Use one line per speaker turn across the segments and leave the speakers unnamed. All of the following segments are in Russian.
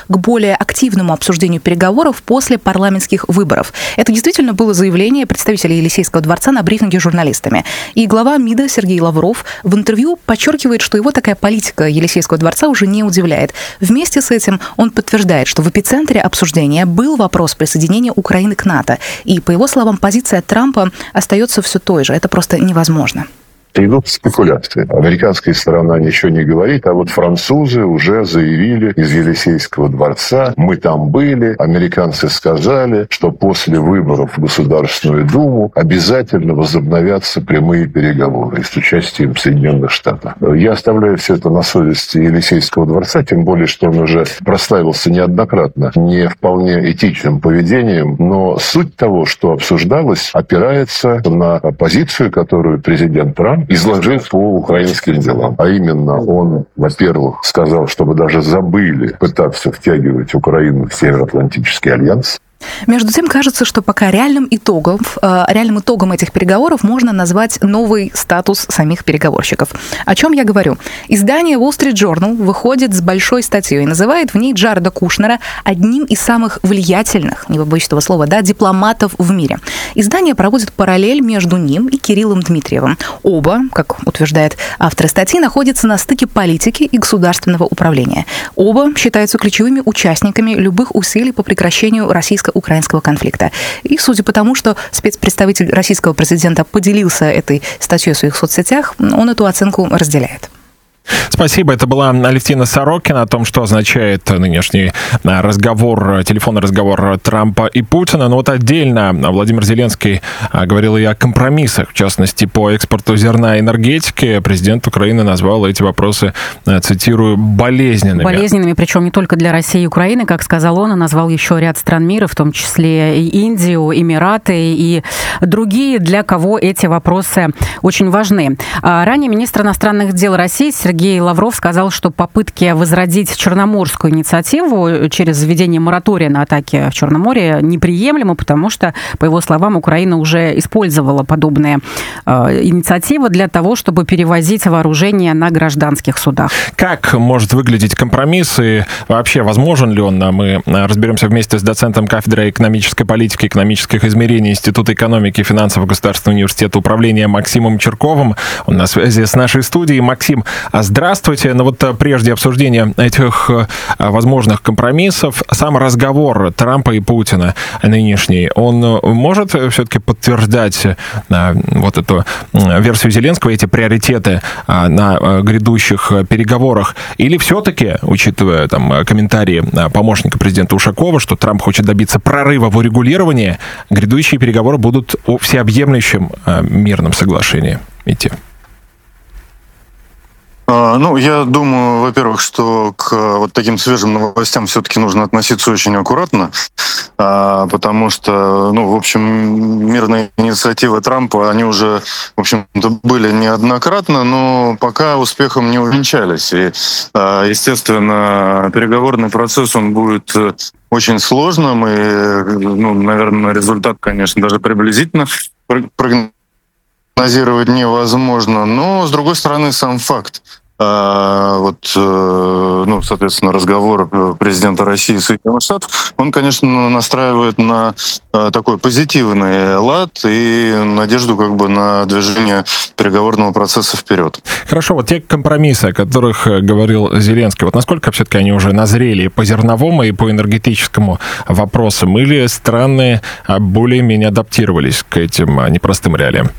к более активному обсуждению переговоров после парламентских выборов. Это действительно было заявление представителей Елисейского дворца на брифинге с журналистами. И глава МИДа Сергей Лавров в интервью подчеркивает, что его такая политика Елисейского дворца уже не удивляет. Вместе с этим он подтверждает, что в эпицентре обсуждения был вопрос присоединения Украины к НАТО. И, по его словам, позиция Трампа остается все той же. Это просто невозможно.
Идут спекуляции. Американская сторона ничего не говорит, а вот французы уже заявили из Елисейского дворца: мы там были, американцы сказали, что после выборов в Государственную Думу обязательно возобновятся прямые переговоры с участием Соединенных Штатов. Я оставляю все это на совести Елисейского дворца, тем более, что он уже прославился неоднократно не вполне этичным поведением, но суть того, что обсуждалось, опирается на позицию, которую президент Трамп изложил по украинским делам. А именно, он, во-первых, сказал, чтобы даже забыли пытаться втягивать Украину в Североатлантический альянс.
Между тем, кажется, что пока реальным итогом этих переговоров можно назвать новый статус самих переговорщиков. О чем я говорю? Издание Wall Street Journal выходит с большой статьей и называет в ней Джареда Кушнера одним из самых влиятельных, не побоюсь этого слова, дипломатов в мире. Издание проводит параллель между ним и Кириллом Дмитриевым. Оба, как утверждает автор статьи, находятся на стыке политики и государственного управления. Оба считаются ключевыми участниками любых усилий по прекращению российско-украинского конфликта. И судя по тому, что спецпредставитель российского президента поделился этой статьей в своих соцсетях, он эту оценку разделяет.
Спасибо. Это была Алевтина Сорокина о том, что означает нынешний телефонный разговор Трампа и Путина. Но вот отдельно Владимир Зеленский говорил и о компромиссах, в частности, по экспорту зерна и энергетики. Президент Украины назвал эти вопросы, цитирую, болезненными.
Болезненными, причем не только для России и Украины, как сказал он, назвал еще ряд стран мира, в том числе и Индию, Эмираты и другие, для кого эти вопросы очень важны. Ранее министр иностранных дел России Сергей Лавров сказал, что попытки возродить Черноморскую инициативу через введение моратория на атаки в Черном море неприемлемы, потому что, по его словам, Украина уже использовала подобные инициативы для того, чтобы перевозить вооружение на гражданских судах.
Как может выглядеть компромисс и вообще возможен ли он? Мы разберемся вместе с доцентом кафедры экономической политики и экономических измерений Института экономики и финансов Государственного университета управления Максимом Черковым. Он на связи с нашей студией. Максим, здравствуйте. Но вот прежде обсуждения этих возможных компромиссов, сам разговор Трампа и Путина нынешний, он может все-таки подтверждать вот эту версию Зеленского, эти приоритеты на грядущих переговорах? Или все-таки, учитывая комментарии помощника президента Ушакова, что Трамп хочет добиться прорыва в урегулировании, грядущие переговоры будут о всеобъемлющем мирном соглашении идти?
Я думаю, во-первых, что к вот таким свежим новостям все-таки нужно относиться очень аккуратно, потому что, в общем, мирные инициативы Трампа, они уже, в общем-то, были неоднократно, но пока успехом не увенчались. И, естественно, переговорный процесс, он будет очень сложным, и, наверное, результат, конечно, даже приблизительно прогнозировать невозможно, но, с другой стороны, сам факт, соответственно, разговор президента России и Соединенных Штатов, он, конечно, настраивает на такой позитивный лад и надежду на движение переговорного процесса вперед.
Хорошо, вот те компромиссы, о которых говорил Зеленский, вот насколько все-таки они уже назрели по зерновому и по энергетическому вопросам, или страны более-менее адаптировались к этим непростым реалиям?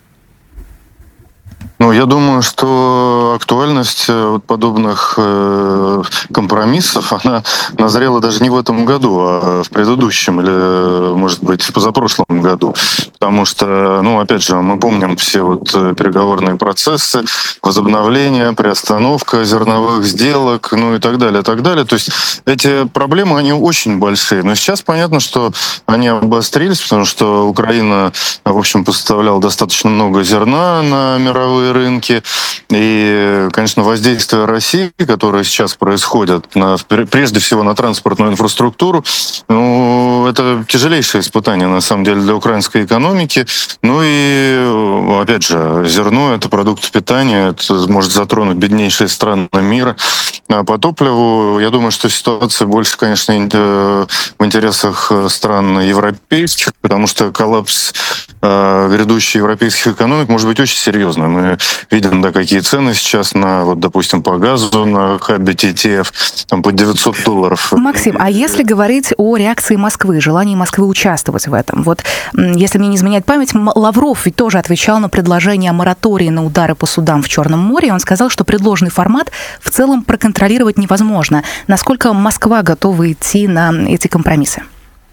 Я думаю, что актуальность подобных компромиссов, она назрела даже не в этом году, а в предыдущем или, может быть, в позапрошлом году. Потому что, опять же, мы помним все переговорные процессы, возобновление, приостановка зерновых сделок, и так далее, и так далее. То есть эти проблемы, они очень большие. Но сейчас понятно, что они обострились, потому что Украина, в общем, поставляла достаточно много зерна на мировые международные рынки. И, конечно, воздействие России, которое сейчас происходит, прежде всего на транспортную инфраструктуру, это тяжелейшее испытание, на самом деле, для украинской экономики. И, опять же, зерно — это продукт питания, это может затронуть беднейшие страны мира. А по топливу, я думаю, что ситуация больше, конечно, в интересах стран европейских, потому что коллапс грядущих европейских экономик может быть очень серьезным. Мы видим, какие цены сейчас на, допустим, по газу, на хабе TTF, там по $900.
Максим, а если говорить о реакции Москвы, желании Москвы участвовать в этом? Если мне не изменяет память, Лавров ведь тоже отвечал на предложение о моратории на удары по судам в Черном море. Он сказал, что предложенный формат в целом проконтролировать невозможно. Насколько Москва готова идти на эти компромиссы?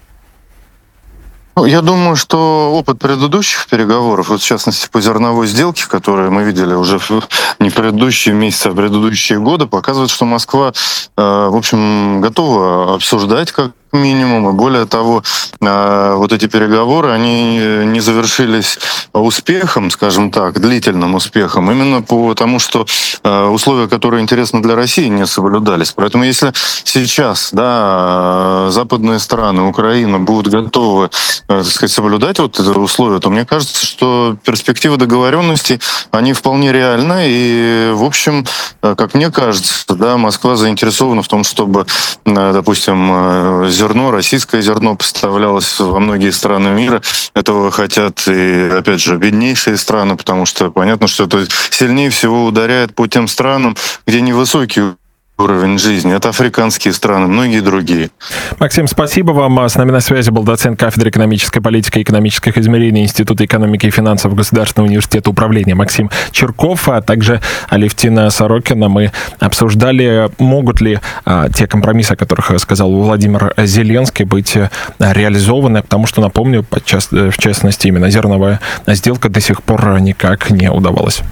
Я думаю, что опыт предыдущих переговоров, в частности по зерновой сделке, которые мы видели уже не в предыдущие месяцы, а в предыдущие годы, показывает, что Москва, в общем, готова обсуждать как минимум. И более того, эти переговоры, они не завершились успехом, скажем так, длительным успехом, именно потому, что условия, которые интересны для России, не соблюдались. Поэтому если сейчас западные страны, Украина будут готовы, соблюдать это условие, то мне кажется, что перспективы договоренности, они вполне реальны. И, в общем, как мне кажется, Москва заинтересована в том, чтобы, допустим, зерно, российское зерно поставлялось во многие страны мира. Этого хотят и, опять же, беднейшие страны, потому что понятно, что это сильнее всего ударяет по тем странам, где невысокий уровень жизни. Это африканские страны, многие другие.
Максим, спасибо вам. С нами на связи был доцент кафедры экономической политики и экономических измерений Института экономики и финансов Государственного университета управления Максим Чирков, а также Алевтина Сорокина. Мы обсуждали, могут ли те компромиссы, о которых сказал Владимир Зеленский, быть реализованы, потому что, напомню, в частности, именно зерновая сделка до сих пор никак не удавалась.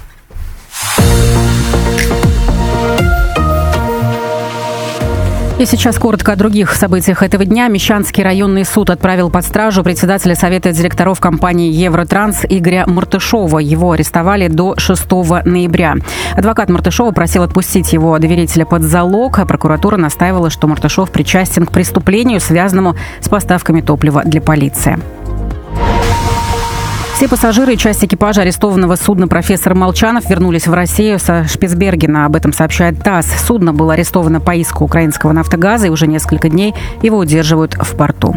И сейчас коротко о других событиях этого дня. Мещанский районный суд отправил под стражу председателя совета директоров компании «Евротранс» Игоря Мартышова. Его арестовали до 6 ноября. Адвокат Мартышова просил отпустить его доверителя под залог, а прокуратура настаивала, что Мартышов причастен к преступлению, связанному с поставками топлива для полиции. Все пассажиры и часть экипажа арестованного судна «Профессор Молчанов» вернулись в Россию со Шпицбергена. Об этом сообщает ТАСС. Судно было арестовано по иску украинского «Нафтогаза», и уже несколько дней его удерживают в порту.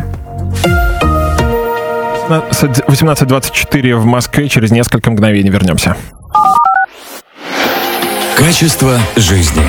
18:24 в Москве. Через несколько мгновений вернемся.
Качество жизни.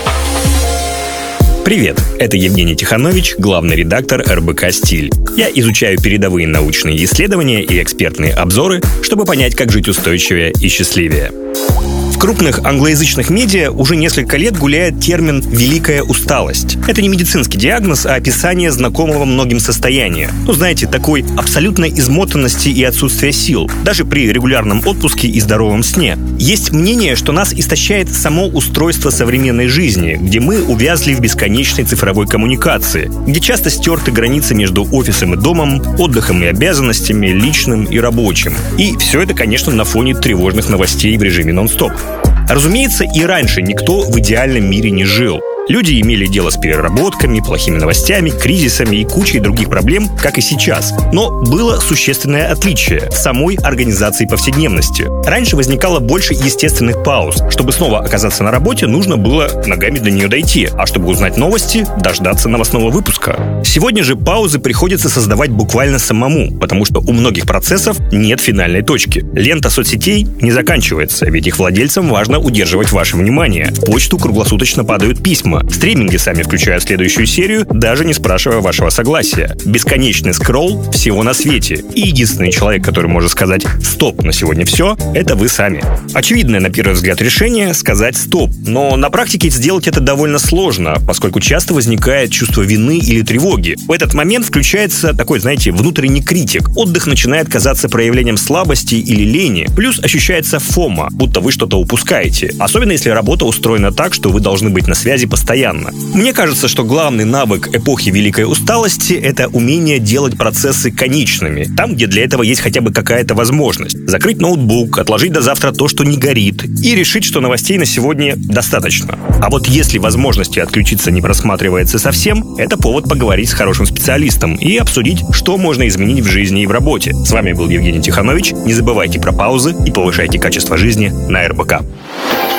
Привет, это Евгений Тиханович, главный редактор РБК «Стиль». Я изучаю передовые научные исследования и экспертные обзоры, чтобы понять, как жить устойчивее и счастливее. В крупных англоязычных медиа уже несколько лет гуляет термин «великая усталость». Это не медицинский диагноз, а описание знакомого многим состояния. Знаете, такой абсолютной измотанности и отсутствия сил, даже при регулярном отпуске и здоровом сне. Есть мнение, что нас истощает само устройство современной жизни, где мы увязли в бесконечной цифровой коммуникации, где часто стерты границы между офисом и домом, отдыхом и обязанностями, личным и рабочим. И все это, конечно, на фоне тревожных новостей в режиме нон-стоп. Разумеется, и раньше никто в идеальном мире не жил. Люди имели дело с переработками, плохими новостями, кризисами и кучей других проблем, как и сейчас. Но было существенное отличие в самой организации повседневности. Раньше возникало больше естественных пауз. Чтобы снова оказаться на работе, нужно было ногами до нее дойти, а чтобы узнать новости, дождаться новостного выпуска. Сегодня же паузы приходится создавать буквально самому, потому что у многих процессов нет финальной точки. Лента соцсетей не заканчивается, ведь их владельцам важно удерживать ваше внимание. В почту круглосуточно падают письма. Стриминги сами включают следующую серию, даже не спрашивая вашего согласия. Бесконечный скролл всего на свете. И единственный человек, который может сказать «стоп, на сегодня все», это вы сами. Очевидное, на первый взгляд, решение — сказать «стоп». Но на практике сделать это довольно сложно, поскольку часто возникает чувство вины или тревоги. В этот момент включается такой, знаете, внутренний критик. Отдых начинает казаться проявлением слабости или лени. Плюс ощущается фома, будто вы что-то упускаете. Особенно если работа устроена так, что вы должны быть на связи постоянно постоянно. Мне кажется, что главный навык эпохи великой усталости – это умение делать процессы конечными, там, где для этого есть хотя бы какая-то возможность. Закрыть ноутбук, отложить до завтра то, что не горит, и решить, что новостей на сегодня достаточно. А вот если возможности отключиться не просматривается совсем, это повод поговорить с хорошим специалистом и обсудить, что можно изменить в жизни и в работе. С вами был Евгений Тиханович. Не забывайте про паузы и повышайте качество жизни на РБК.